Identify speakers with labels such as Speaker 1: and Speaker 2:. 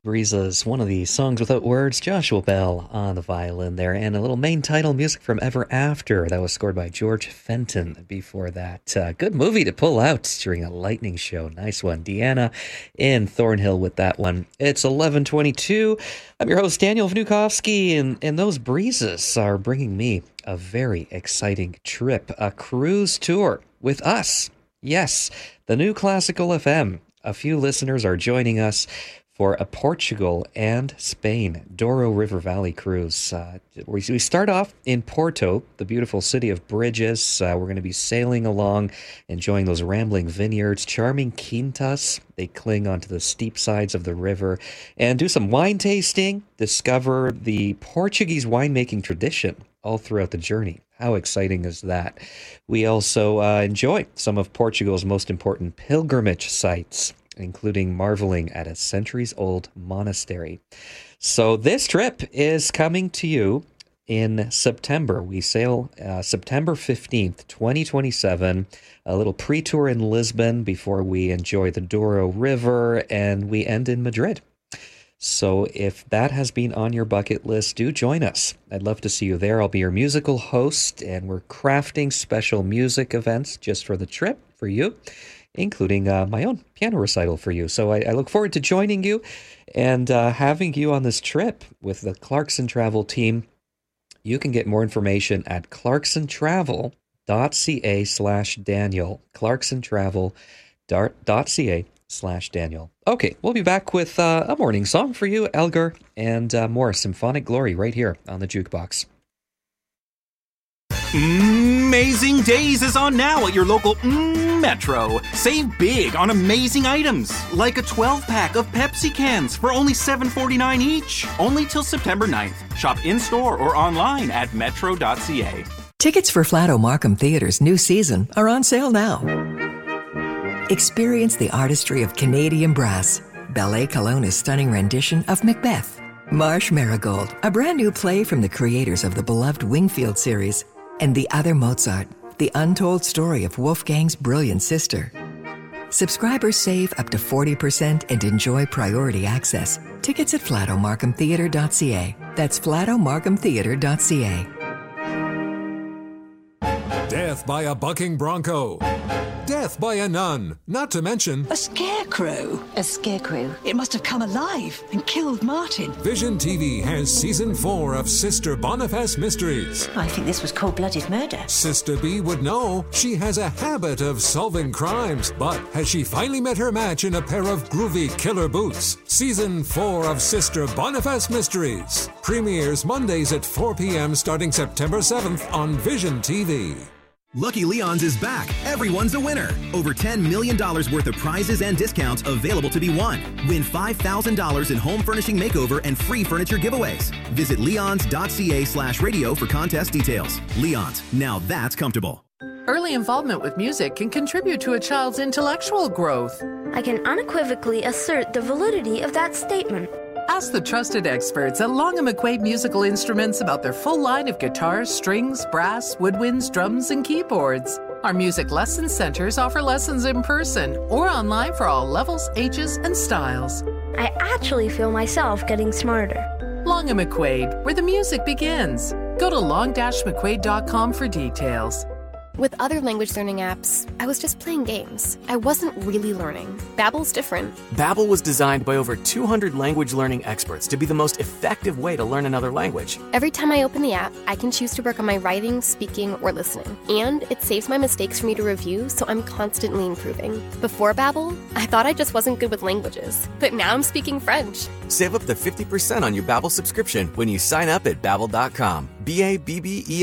Speaker 1: Breezes, one of the songs without words, Joshua Bell on the violin there, and a little main title music from Ever After. That was scored by George Fenton before that. Good movie to pull out during a lightning show. Nice one. Deanna in Thornhill with that one. It's 11:22. I'm your host, Daniel Vnukovsky, and those breezes are bringing me a very exciting trip, a cruise tour with us. Yes, the new Classical FM. A few listeners are joining us for a Portugal and Spain Douro River Valley cruise. We start off in Porto, the beautiful city of bridges. We're going to be sailing along, enjoying those rambling vineyards, charming quintas. They cling onto the steep sides of the river, and do some wine tasting, discover the Portuguese winemaking tradition all throughout the journey. How exciting is that? We also enjoy some of Portugal's most important pilgrimage sites, including marveling at a centuries-old monastery. So this trip is coming to you in September. We sail September 15th, 2027, a little pre-tour in Lisbon before we enjoy the Douro River, and we end in Madrid. So if that has been on your bucket list, do join us. I'd love to see you there. I'll be your musical host, and we're crafting special music events just for the trip for you, including my own piano recital for you. So I look forward to joining you and having you on this trip with the Clarkson Travel team. You can get more information at clarksontravel.ca/Daniel. clarksontravel.ca/Daniel. Okay, we'll be back with a morning song for you, Elgar, and more Symphonic Glory right here on the Jukebox.
Speaker 2: Amazing Days is on now at your local Metro. Save big on amazing items, like a 12-pack of Pepsi cans for only $7.49 each. Only till September 9th. Shop in-store or online at metro.ca.
Speaker 3: Tickets for Flato Markham Theatre's new season are on sale now. Experience the artistry of Canadian brass, Ballet Kelowna's stunning rendition of Macbeth, Marsh Marigold, a brand new play from the creators of the beloved Wingfield series, and The Other Mozart, the untold story of Wolfgang's brilliant sister. Subscribers save up to 40% and enjoy priority access. Tickets at flatomarkhamtheatre.ca. That's flatomarkhamtheatre.ca.
Speaker 4: Death by a bucking bronco. Death by a nun, not to mention
Speaker 5: a scarecrow.
Speaker 6: A scarecrow.
Speaker 5: It must have come alive and killed Martin.
Speaker 4: Vision TV has season 4 of Sister Boniface Mysteries.
Speaker 6: I think this was cold-blooded murder.
Speaker 4: Sister B would know. She has a habit of solving crimes, but has she finally met her match in a pair of groovy killer boots? Season 4 of Sister Boniface Mysteries premieres Mondays at 4 p.m. starting September 7th on Vision TV.
Speaker 7: Lucky Leon's is back. Everyone's a winner. Over $10 million worth of prizes and discounts available to be won. Win $5,000 in home furnishing makeover and free furniture giveaways. Visit leons.ca/radio for contest details. Leon's, now that's comfortable.
Speaker 8: Early involvement with music can contribute to a child's intellectual growth.
Speaker 9: I can unequivocally assert the validity of that statement.
Speaker 8: Ask the trusted experts at Long & McQuaid Musical Instruments about their full line of guitars, strings, brass, woodwinds, drums, and keyboards. Our music lesson centers offer lessons in person or online for all levels, ages, and styles.
Speaker 9: I actually feel myself getting smarter.
Speaker 8: Long & McQuaid, where the music begins. Go to long-mcquaid.com for details.
Speaker 10: With other language learning apps, I was just playing games. I wasn't really learning. Babbel's different.
Speaker 11: Babbel was designed by over 200 language learning experts to be the most effective way to learn another language.
Speaker 10: Every time I open the app, I can choose to work on my writing, speaking, or listening. And it saves my mistakes for me to review, so I'm constantly improving. Before Babbel, I thought I just wasn't good with languages. But now I'm speaking French.
Speaker 11: Save up to 50% on your Babbel subscription when you sign up at Babbel.com. BABBE